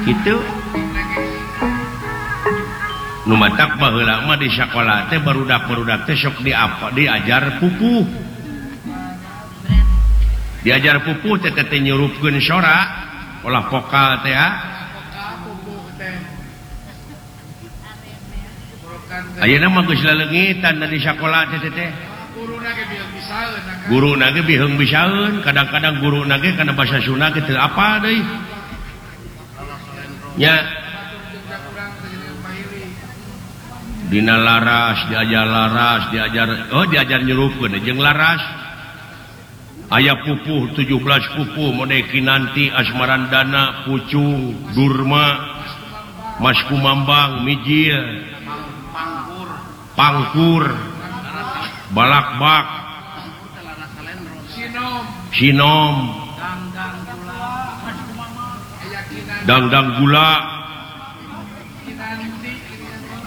gitu nu matak baheula mah di sakola teh barudak-barudak teh sok diajar pupuh teh nyurupkeun sora olah vokal teh ayeuna mah geus laleungitan di sakola teh guruna ge biheung bisaeun kadang-kadang guruna ge kana basa Sunda ge teu apa deui nya dina laras diajar nyurupkeun jeung laras aya pupuh 17 pupuh mode Kinanti Asmarandana Pucung Durma Mas Kumambang Mijil Pangkur Balakbak Sinom Dangdang Gula